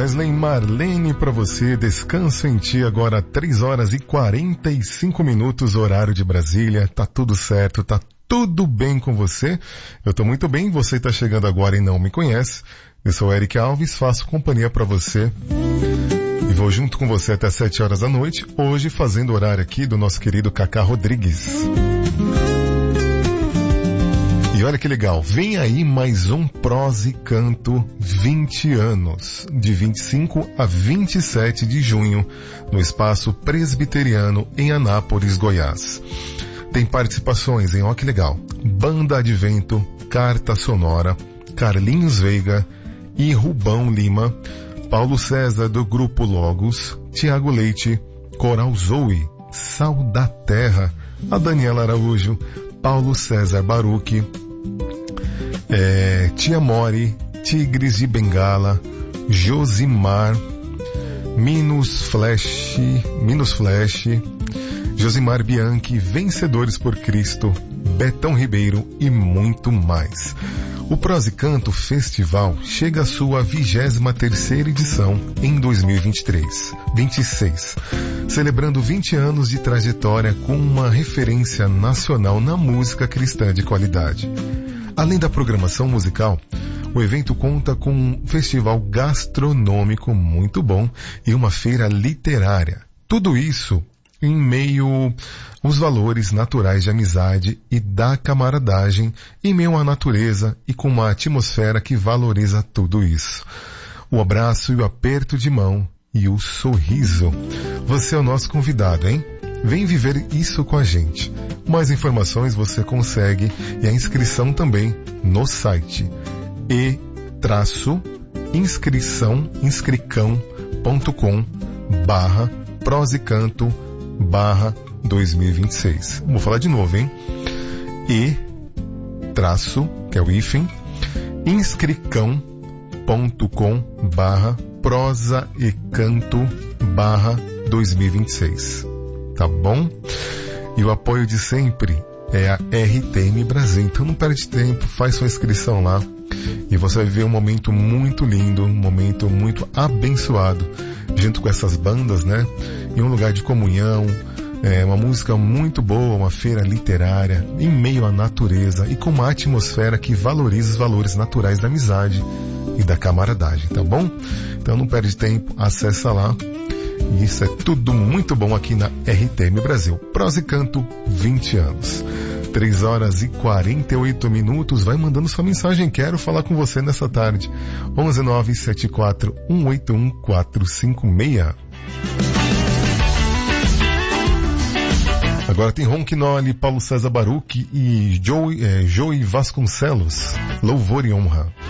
Wesley Marlene pra você, Descanso em Ti, agora 3 horas e 45 minutos, horário de Brasília. Tá tudo certo, tá tudo bem com você? Eu tô muito bem, você tá chegando agora e não me conhece. Eu sou Eric Alves, faço companhia pra você e vou junto com você até 7 horas da noite, hoje fazendo o horário aqui do nosso querido Cacá Rodrigues. E olha que legal, vem aí mais um Prosa e Canto 20 anos, de 25 a 27 de junho, no Espaço Presbiteriano em Anápolis, Goiás. Tem participações em, ó que legal, Banda Advento, Carta Sonora, Carlinhos Veiga e Rubão Lima, Paulo César do Grupo Logos, Tiago Leite, Coral Zoe, Sal da Terra, a Daniela Araújo, Paulo César Baruch, Tia Mori, Tigres de Bengala, Josimar, Minus Flash, Josimar Bianchi, Vencedores por Cristo, Betão Ribeiro e muito mais. O Prosa e Canto Festival chega à sua 23ª edição em 2026, celebrando 20 anos de trajetória com uma referência nacional na música cristã de qualidade. Além da programação musical, o evento conta com um festival gastronômico muito bom e uma feira literária. Tudo isso em meio aos valores naturais de amizade e da camaradagem, em meio à natureza e com uma atmosfera que valoriza tudo isso. O abraço e o aperto de mão e o sorriso. Você é o nosso convidado, hein? Vem viver isso com a gente. Mais informações você consegue e a inscrição também no site e-inscrição.com/prosaecanto/2026. Vou falar de novo, hein? que é o hífen, inscricão.com/prosaecanto/2026. Tá bom? E o apoio de sempre é a RTM Brasil. Então não perde tempo, faz sua inscrição lá e você vai viver um momento muito lindo, um momento muito abençoado, junto com essas bandas, né? Em um lugar de comunhão, uma música muito boa, uma feira literária, em meio à natureza e com uma atmosfera que valoriza os valores naturais da amizade e da camaradagem, tá bom? Então não perde tempo, acessa lá. E isso é tudo muito bom aqui na RTM Brasil. Prosa e Canto, 20 anos. 3 horas e 48 minutos. Vai mandando sua mensagem. Quero falar com você nessa tarde. 11974181456. Agora tem Ronquinoli, Paulo César Baruch e Joey Vasconcelos. Louvor e honra.